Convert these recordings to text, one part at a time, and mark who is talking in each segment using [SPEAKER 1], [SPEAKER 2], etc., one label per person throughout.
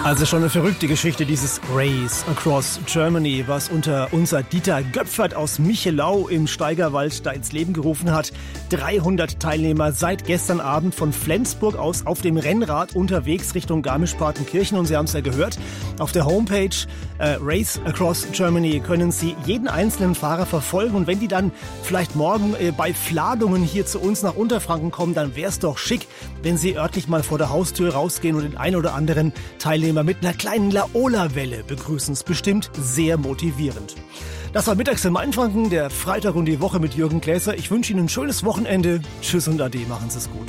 [SPEAKER 1] Also schon eine verrückte Geschichte, dieses Race Across Germany, was unser Dieter Göpfert aus Michelau im Steigerwald da ins Leben gerufen hat. 300 Teilnehmer seit gestern Abend von Flensburg aus auf dem Rennrad unterwegs Richtung Garmisch-Partenkirchen. Und Sie haben es ja gehört, auf der Homepage Race Across Germany können Sie jeden einzelnen Fahrer verfolgen. Und wenn die dann vielleicht morgen bei Fladungen hier zu uns nach Unterfranken kommen, dann wäre es doch schick, wenn Sie örtlich mal vor der Haustür rausgehen und den einen oder anderen Teilnehmer mit einer kleinen Laola-Welle begrüßen. Es bestimmt sehr motivierend. Das war Mittags in Mainfranken, der Freitag und die Woche mit Jürgen Gläser. Ich wünsche Ihnen ein schönes Wochenende. Tschüss und Ade, machen Sie es gut.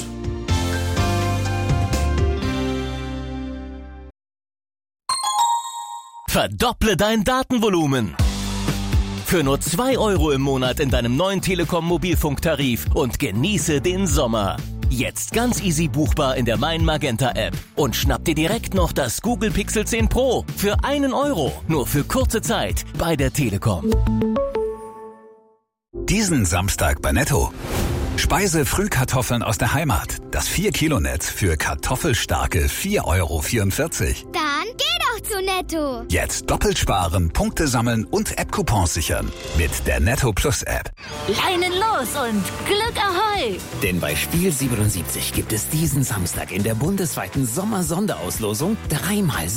[SPEAKER 2] Verdopple dein Datenvolumen. Für nur 2 € im Monat in deinem neuen Telekom-Mobilfunktarif und genieße den Sommer. Jetzt ganz easy buchbar in der Mein Magenta App. Und schnapp dir direkt noch das Google Pixel 10 Pro für 1 €. Nur für kurze Zeit bei der Telekom.
[SPEAKER 3] Diesen Samstag bei Netto. Speise-Frühkartoffeln aus der Heimat. Das 4-Kilo-Netz für kartoffelstarke 4,44 €.
[SPEAKER 4] Dann geh doch zu Netto.
[SPEAKER 3] Jetzt doppelt sparen, Punkte sammeln und App-Coupons sichern. Mit der Netto Plus App.
[SPEAKER 5] Leinen los und Glück Ahoi!
[SPEAKER 6] Denn bei Spiel 77 gibt es diesen Samstag in der bundesweiten Sommer-Sonderauslosung 3 mal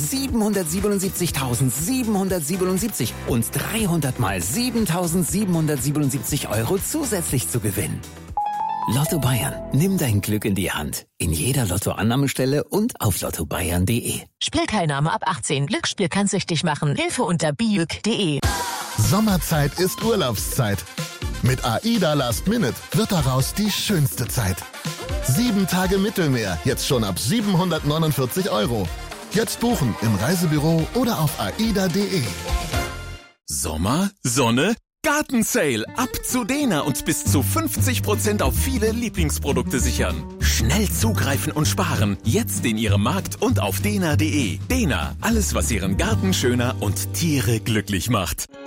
[SPEAKER 6] 777.777 und 300 mal 7.777 € zusätzlich zu gewinnen. Lotto Bayern. Nimm dein Glück in die Hand. In jeder Lottoannahmestelle und auf lottobayern.de.
[SPEAKER 5] Spielteilnahme ab 18. Glücksspiel kann süchtig machen. Hilfe unter biück.de.
[SPEAKER 7] Sommerzeit ist Urlaubszeit. Mit AIDA Last Minute wird daraus die schönste Zeit. 7 Tage Mittelmeer, jetzt schon ab 749 €. Jetzt buchen im Reisebüro oder auf aida.de.
[SPEAKER 8] Sommer, Sonne, Gartensale. Ab zu Dena und bis zu 50% auf viele Lieblingsprodukte sichern. Schnell zugreifen und sparen. Jetzt in Ihrem Markt und auf dena.de. Dena, alles was Ihren Garten schöner und Tiere glücklich macht.